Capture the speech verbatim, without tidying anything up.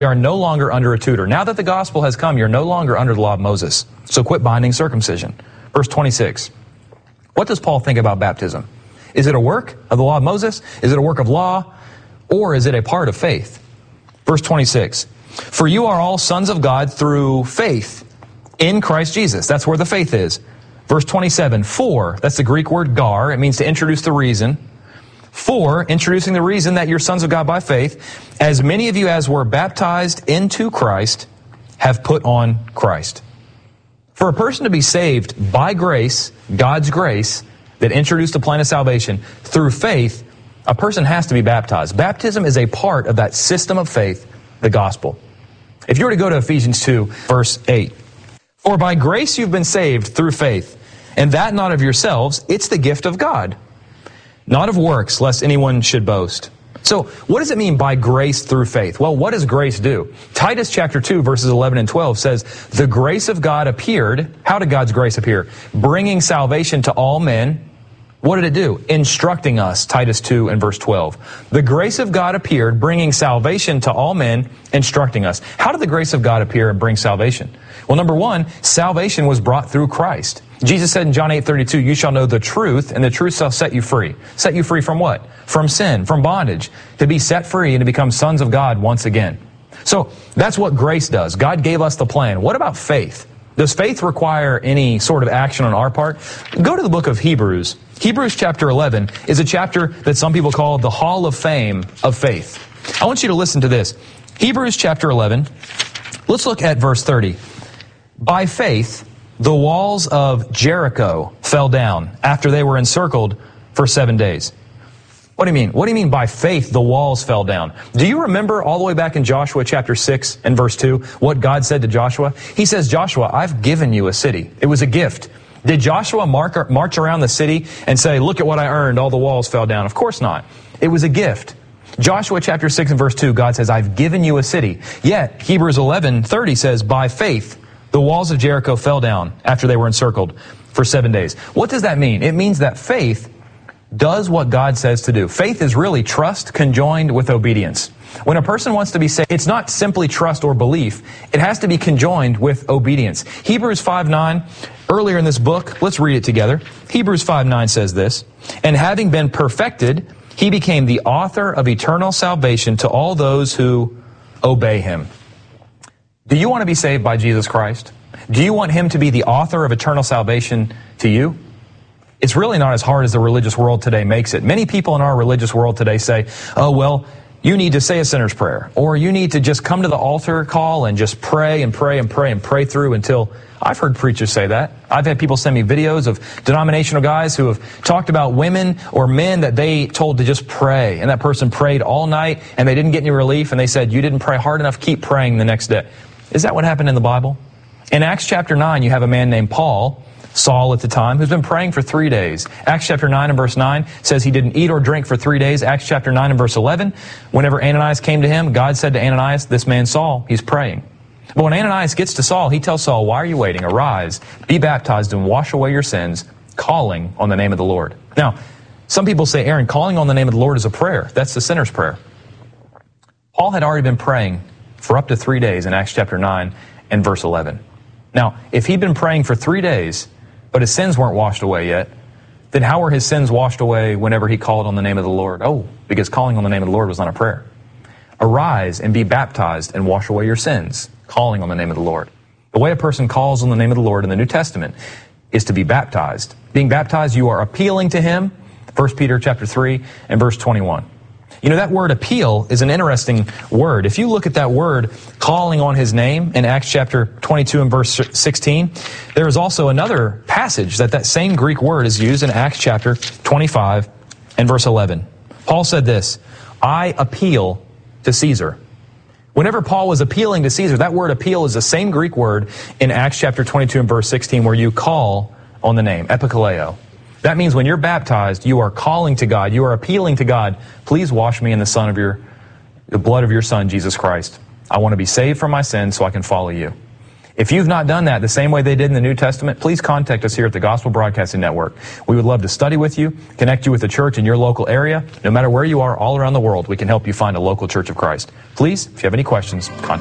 You are no longer under a tutor. Now that the gospel has come, you're no longer under the law of Moses. So quit binding circumcision. Verse twenty-six. What does Paul think about baptism? Is it a work of the law of Moses? Is it a work of law? Or is it a part of faith? Verse twenty-six. For you are all sons of God through faith in Christ Jesus. That's where the faith is. Verse twenty-seven. For, that's the Greek word gar. It means to introduce the reason. For, introducing the reason that you're sons of God by faith, as many of you as were baptized into Christ have put on Christ. For a person to be saved by grace, God's grace, that introduced the plan of salvation through faith, a person has to be baptized. Baptism is a part of that system of faith, the gospel. If you were to go to Ephesians two, verse eight, for by grace you've been saved through faith, and that not of yourselves, it's the gift of God. Not of works, lest anyone should boast. So, what does it mean by grace through faith? Well, what does grace do? Titus chapter two, verses eleven and twelve says, the grace of God appeared. How did God's grace appear? Bringing salvation to all men. What did it do? Instructing us, Titus two and verse twelve. The grace of God appeared, bringing salvation to all men, instructing us. How did the grace of God appear and bring salvation? Well, number one, salvation was brought through Christ. Jesus said in John eight thirty-two, you shall know the truth, and the truth shall set you free. Set you free from what? From sin, from bondage, to be set free and to become sons of God once again. So that's what grace does. God gave us the plan. What about faith? Does faith require any sort of action on our part? Go to the book of Hebrews. Hebrews chapter eleven is a chapter that some people call the Hall of Fame of faith. I want you to listen to this. Hebrews chapter eleven, let's look at verse thirty. By faith, the walls of Jericho fell down after they were encircled for seven days. What do you mean? What do you mean by faith the walls fell down? Do you remember all the way back in Joshua chapter six and verse two what God said to Joshua? He says, Joshua, I've given you a city. It was a gift. Did Joshua mark, march around the city and say, look at what I earned, all the walls fell down? Of course not. It was a gift. Joshua chapter six and verse two, God says, I've given you a city. Yet, Hebrews eleven thirty says, by faith, the walls of Jericho fell down after they were encircled for seven days. What does that mean? It means that faith does what God says to do. Faith is really trust conjoined with obedience. When a person wants to be saved, it's not simply trust or belief. It has to be conjoined with obedience. Hebrews five nine, earlier in this book, let's read it together. Hebrews five nine says this, and having been perfected, he became the author of eternal salvation to all those who obey him. Do you want to be saved by Jesus Christ? Do you want him to be the author of eternal salvation to you? It's really not as hard as the religious world today makes it. Many people in our religious world today say, oh, well, you need to say a sinner's prayer, or you need to just come to the altar call and just pray and pray and pray and pray through until... I've heard preachers say that. I've had people send me videos of denominational guys who have talked about women or men that they told to just pray, and that person prayed all night and they didn't get any relief, and they said, you didn't pray hard enough, keep praying the next day. Is that what happened in the Bible? In Acts chapter nine, you have a man named Paul, Saul at the time, who's been praying for three days. Acts chapter nine and verse nine says he didn't eat or drink for three days. Acts chapter nine and verse eleven, whenever Ananias came to him, God said to Ananias, this man Saul, he's praying. But when Ananias gets to Saul, he tells Saul, why are you waiting? Arise, be baptized, and wash away your sins, calling on the name of the Lord. Now, some people say, Aaron, calling on the name of the Lord is a prayer. That's the sinner's prayer. Paul had already been praying for up to three days in Acts chapter nine and verse eleven. Now, if he'd been praying for three days, but his sins weren't washed away yet, then how were his sins washed away whenever he called on the name of the Lord? Oh, because calling on the name of the Lord was not a prayer. Arise and be baptized and wash away your sins, calling on the name of the Lord. The way a person calls on the name of the Lord in the New Testament is to be baptized. Being baptized, you are appealing to him, First Peter chapter three and verse twenty-one. You know, that word appeal is an interesting word. If you look at that word, calling on his name, in Acts chapter twenty-two and verse sixteen, there is also another passage that that same Greek word is used in Acts chapter twenty-five and verse eleven. Paul said this, I appeal to Caesar. Whenever Paul was appealing to Caesar, that word appeal is the same Greek word in Acts chapter twenty-two and verse sixteen where you call on the name, epikaleo. That means when you're baptized, you are calling to God, you are appealing to God, please wash me in the son of your, the blood of your Son, Jesus Christ. I want to be saved from my sins so I can follow you. If you've not done that the same way they did in the New Testament, please contact us here at the Gospel Broadcasting Network. We would love to study with you, connect you with a church in your local area. No matter where you are, all around the world, we can help you find a local Church of Christ. Please, if you have any questions, contact